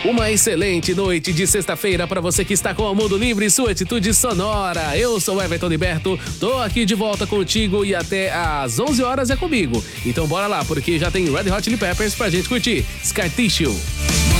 Uma excelente noite de sexta-feira para você que está com o Mundo Livre e sua atitude sonora. Eu sou o Everton Liberto, tô aqui de volta contigo e até às 11 horas é comigo. Então bora lá, porque já tem Red Hot Chili Peppers pra gente curtir. Scar Tissue.